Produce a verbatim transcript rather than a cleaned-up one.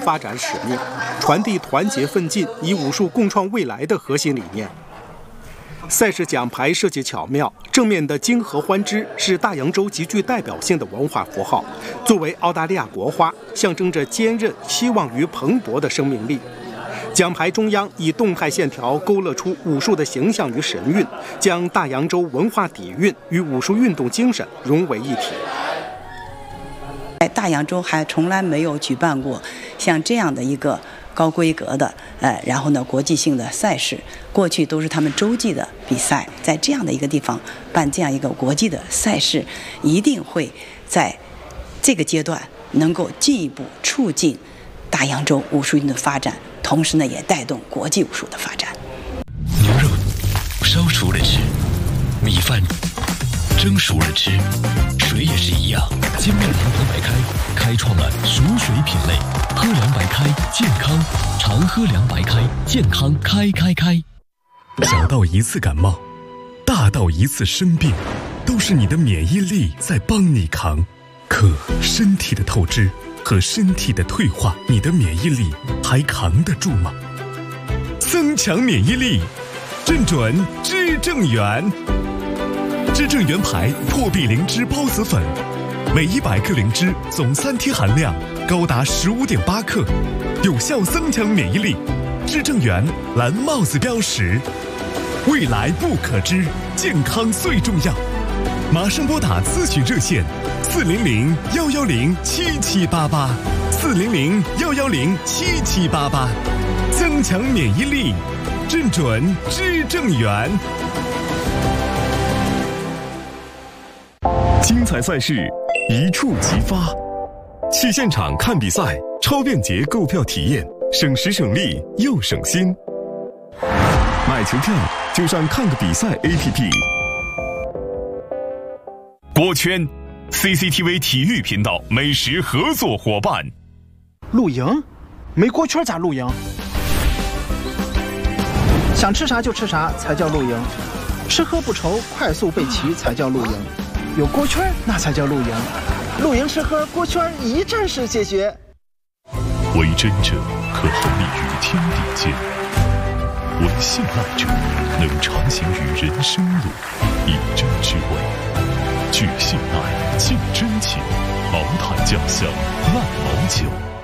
发展使命，传递团结奋进、以武术共创未来的核心理念。赛事奖牌设计巧妙，正面的金合欢枝是大洋洲极具代表性的文化符号，作为澳大利亚国花，象征着坚韧、希望与蓬勃的生命力。奖牌中央以动态线条勾勒出武术的形象与神韵，将大洋洲文化底蕴与武术运动精神融为一体。 在大洋洲还从来没有举办过像这样的一个高规格的，呃，然后呢，国际性的赛事，过去都是他们洲际的比赛，在这样的一个地方办这样一个国际的赛事，一定会在这个阶段能够进一步促进大洋洲武术运动的发展，同时呢，也带动国际武术的发展。 牛肉烧熟了吃，米饭蒸熟了吃，水也是一样。金麦郎牌白开开创了熟水品类，喝凉白开健康，常喝凉白开健康开开开。 小到一次感冒，大到一次生病，都是你的免疫力在帮你扛。可身体的透支和身体的退化，你的免疫力还扛得住吗？增强免疫力，正准知正元。知正元牌破壁灵芝孢子粉，每一百克灵芝总三萜含量高达十五点八克，有效增强免疫力。知正元蓝帽子标识，未来不可知，健康最重要。马上拨打咨询热线四零零幺幺零七七八八，四零零幺幺零七七八八，增强免疫力，正准知正元。精彩赛事一触即发，去现场看比赛，超便捷购票体验，省时省力又省心。买球票就上看个比赛 A P P。锅圈 C C T V 体育频道美食合作伙伴。 露营？没锅圈咋露营？想吃啥就吃啥才叫露营，吃喝不愁，快速备齐才叫露营。有锅圈那才叫露营，露营吃喝锅圈一站式解决。 为真者可横立于天地间，为信赖者能长行于人生路，以真之味，聚信赖，敬真情，毛毯酱香烂毛酒。